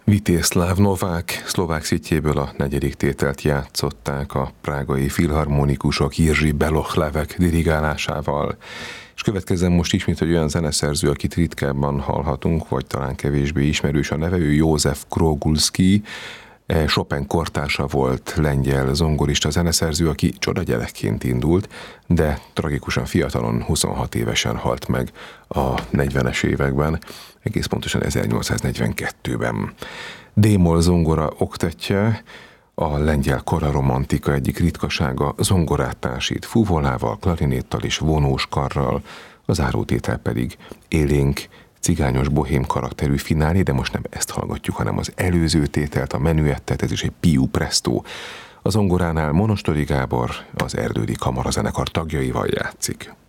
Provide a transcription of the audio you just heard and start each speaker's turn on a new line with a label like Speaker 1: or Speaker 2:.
Speaker 1: Vitézslav Novák szlovák szitjéből a negyedik tételt játszották a prágai filharmonikusok Jiří Belohlavek dirigálásával. És következzen most ismét egy olyan zeneszerző, akit ritkábban hallhatunk, vagy talán kevésbé ismerős a neve, ő József Krogulski, Chopin kortársa volt, lengyel zongorista zeneszerző, aki csodagyerekként indult, de tragikusan fiatalon, 26 évesen halt meg a 40-es években, egész pontosan 1842-ben. D-moll zongora oktettje, a lengyel koraromantika egyik ritkasága, zongorát társít fuvolával, klarinéttal és vonós karral, a zárótétel pedig élénk, cigányos bohém karakterű finálé, de most nem ezt hallgatjuk, hanem az előző tételt, a menüettet, ez is egy più presto. A zongoránál Monostori Gábor az Erdődi Kamarazenekar tagjaival játszik.